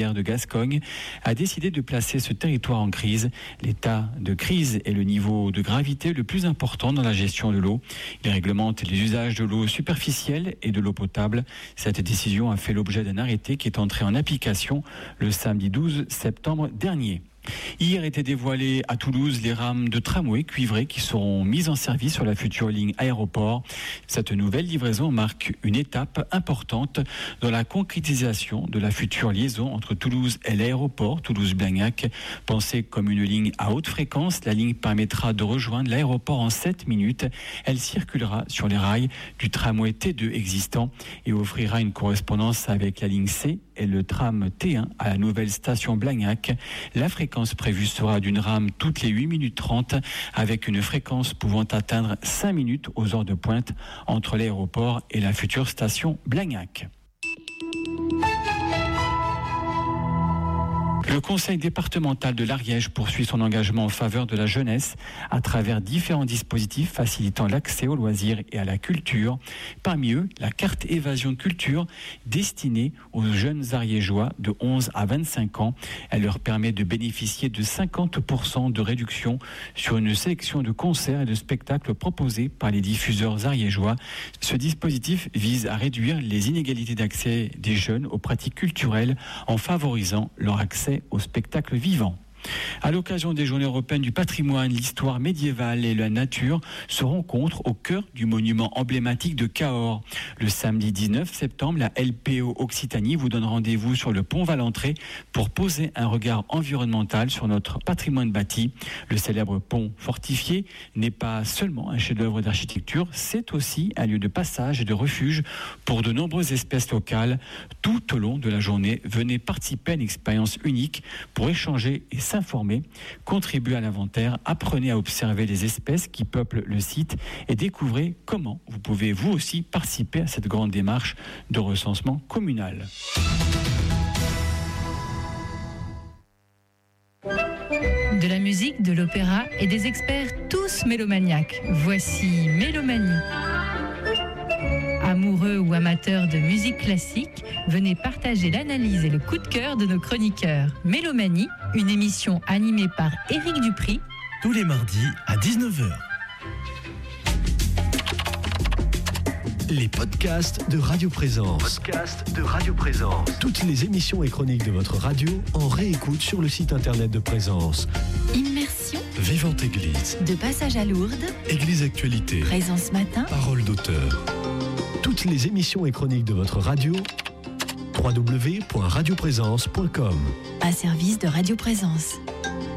Rivière de Gascogne a décidé de placer ce territoire en crise. L'état de crise est le niveau de gravité le plus important dans la gestion de l'eau. Il réglemente les usages de l'eau superficielle et de l'eau potable. Cette décision a fait l'objet d'un arrêté qui est entré en application le samedi 12 septembre dernier. Hier étaient dévoilées à Toulouse les rames de tramway cuivrées qui seront mises en service sur la future ligne aéroport. Cette nouvelle livraison marque une étape importante dans la concrétisation de la future liaison entre Toulouse et l'aéroport Toulouse-Blagnac. Pensée comme une ligne à haute fréquence, la ligne permettra de rejoindre l'aéroport en 7 minutes. Elle circulera sur les rails du tramway T2 existant et offrira une correspondance avec la ligne C et le tram T1 à la nouvelle station Blagnac. La fréquence prévue sera d'une rame toutes les 8 minutes 30 avec une fréquence pouvant atteindre 5 minutes aux heures de pointe entre l'aéroport et la future station Blagnac. Le conseil départemental de l'Ariège poursuit son engagement en faveur de la jeunesse à travers différents dispositifs facilitant l'accès aux loisirs et à la culture. Parmi eux, la carte évasion culture destinée aux jeunes ariégeois de 11 à 25 ans. Elle leur permet de bénéficier de 50% de réduction sur une sélection de concerts et de spectacles proposés par les diffuseurs ariégeois. Ce dispositif vise à réduire les inégalités d'accès des jeunes aux pratiques culturelles en favorisant leur accès au spectacle vivant. À l'occasion des Journées européennes du patrimoine, l'histoire médiévale et la nature se rencontrent au cœur du monument emblématique de Cahors. Le samedi 19 septembre, la LPO Occitanie vous donne rendez-vous sur le pont Valentré pour poser un regard environnemental sur notre patrimoine bâti. Le célèbre pont fortifié n'est pas seulement un chef-d'œuvre d'architecture, c'est aussi un lieu de passage et de refuge pour de nombreuses espèces locales. Tout au long de la journée, venez participer à une expérience unique pour échanger et s'informer, contribuer à l'inventaire, apprenez à observer les espèces qui peuplent le site et découvrez comment vous pouvez vous aussi participer à cette grande démarche de recensement communal. De la musique, de l'opéra et des experts tous mélomaniaques. Voici Mélomanie. Amoureux ou amateurs de musique classique, venez partager l'analyse et le coup de cœur de nos chroniqueurs. Mélomanie, une émission animée par Éric Dupri. Tous les mardis à 19h. Les podcasts de Radio Présence. Toutes les émissions et chroniques de votre radio en réécoute sur le site internet de Présence. Immersion. Vivante Église. De passage à Lourdes. Église Actualité. Présence matin. Parole d'auteur. Toutes les émissions et chroniques de votre radio, www.radioprésence.com. Un service de Radio Présence.